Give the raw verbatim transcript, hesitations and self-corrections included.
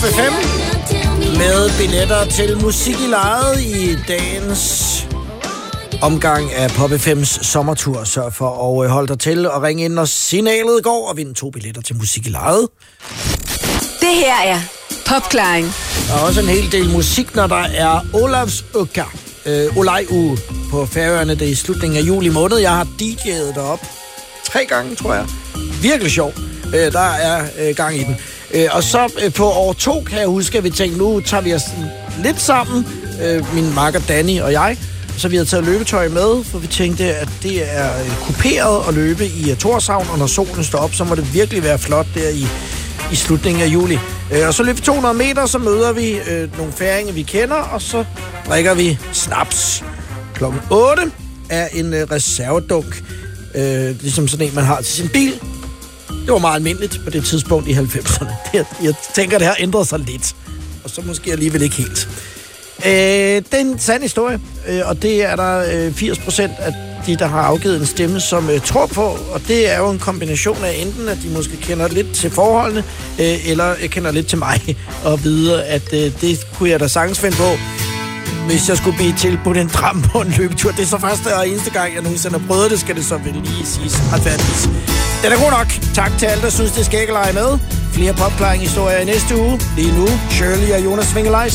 F M med billetter til musik i lejet i dagens omgang af Pop F M's sommertur. Sørg for at holde dig til og ringe ind, når signalet går, og vinde to billetter til musik i lejet. Det her er Popklaring. Der er også en hel del musik, når der er Olavsøka. Øh, Olaj-uge på Færøerne. Det er i slutningen af juli måned. Jeg har D J'et derop tre gange, tror jeg. Virkelig sjov. Øh, der er øh, gang i den. Øh, og så øh, på år to kan jeg huske, at vi tænkte, nu tager vi os lidt sammen, øh, min makker Danny og jeg. Så vi havde taget løbetøj med, for vi tænkte, at det er øh, kuperet at løbe i uh, Tórshavn, og når solen står op, så må det virkelig være flot der i, i slutningen af juli. Øh, og så løber vi to hundrede meter, så møder vi øh, nogle færinger, vi kender, og så drikker vi snaps. Klokken otte er en øh, reservedunk, øh, ligesom sådan en, man har til sin bil. Det var meget almindeligt på det tidspunkt i halvfemserne. Jeg, jeg tænker, det har ændret sig lidt. Og så måske alligevel ikke helt. Øh, det er en sand historie, øh, og det er der øh, firs procent af de, der har afgivet en stemme, som øh, tror på. Og det er jo en kombination af enten, at de måske kender lidt til forholdene, øh, eller øh, kender lidt til mig, og vide, at øh, det kunne jeg da sagtens finde på, hvis jeg skulle blive tilbudt en dram på en løbetur. Det er så første og eneste gang, jeg nogensinde har prøvet det, skal det så vel lige siges retfærdigvis. Den er god nok. Tak til alle, der synes, det skal ikke lege med. Flere popklaring-historier i næste uge. Lige nu, Shirley og Jonas Vingelejst.